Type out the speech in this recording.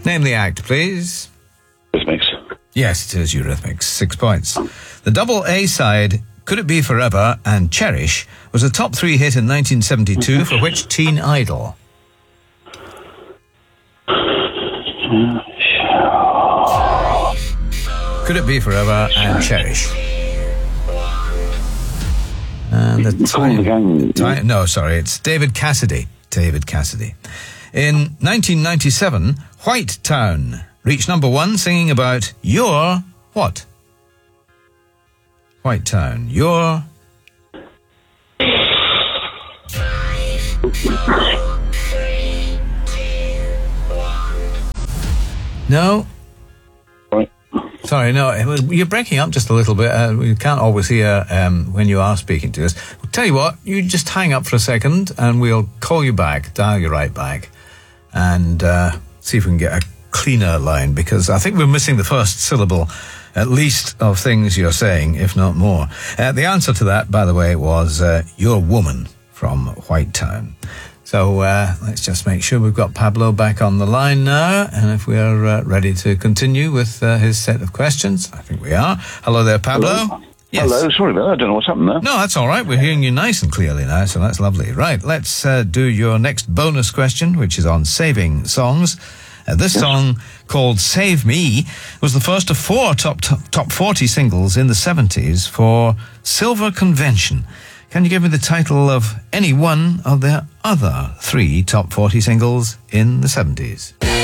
Name the act, please. Eurythmics. Yes, it is Eurythmics. 6 points. The double A-side, Could It Be Forever and Cherish, was a top 3 hit in 1972 for which teen idol? Could It Be Forever and Cherish. And the time... No, sorry, it's David Cassidy. David Cassidy. In 1997, White Town reached number 1 singing about your what? White Town, your... No? Sorry, no, you're breaking up just a little bit. We can't always hear when you are speaking to us. I'll tell you what, you just hang up for a second and we'll call you back, dial you right back, and see if we can get a cleaner line, because I think we're missing the first syllable, at least, of things you're saying, if not more. The answer to that, by the way, was Your Woman from White Town. So let's just make sure we've got Pablo back on the line now, and if we are ready to continue with his set of questions. I think we are. Hello there, Pablo. Hello. Yes. Hello, sorry about that. I don't know what's happened there. No, that's all right. We're hearing you nice and clearly now, so that's lovely. Right, let's do your next bonus question, which is on saving songs. This song, called Save Me, was the first of 4 top 40 singles in the 70s for Silver Convention. Can you give me the title of any one of their other 3 top 40 singles in the 70s?